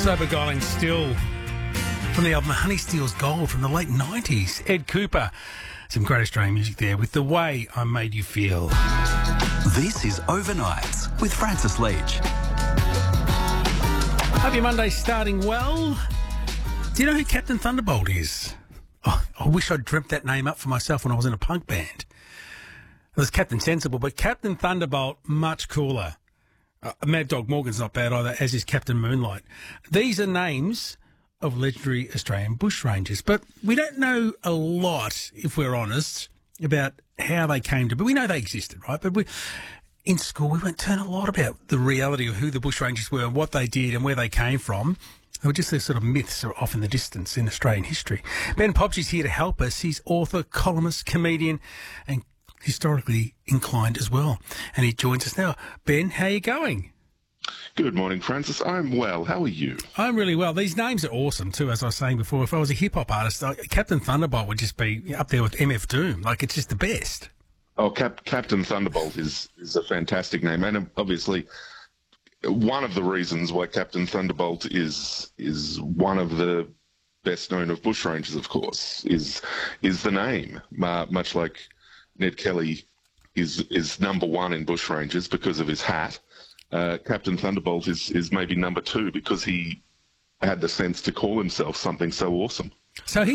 So beguiling still from the album Honey Steals Gold from the late 90s. Ed Cooper. Some great Australian music there with The Way I Made You Feel. This is Overnights with Francis Leach. Hope your Monday's starting well. Do you know who Captain Thunderbolt is? Oh, I wish I'd dreamt that name up for myself when I was in a punk band. It was Captain Sensible, but Captain Thunderbolt, much cooler. Mad Dog Morgan's not bad either, as is Captain Moonlight. These are names of legendary Australian bushrangers, but we don't know a lot, if we're honest, about how they came to be. We know they existed, right? But in school, we went to learn a lot about the reality of who the bushrangers were and what they did and where they came from. They were just these sort of myths are off in the distance in Australian history. Ben Popshi's here to help us. He's author, columnist, comedian, and historically inclined as well. And he joins us now. Ben, how are you going? Good morning, Francis. I'm well. How are you? I'm really well. These names are awesome, too, as I was saying before. If I was a hip-hop artist, Captain Thunderbolt would just be up there with MF Doom. Like, it's just the best. Oh, Captain Thunderbolt is a fantastic name. And obviously, one of the reasons why Captain Thunderbolt is one of the best known of bushrangers, of course, is the name. Much like Ned Kelly is number one in bushrangers because of his hat. Captain Thunderbolt is maybe number two because he had the sense to call himself something so awesome. So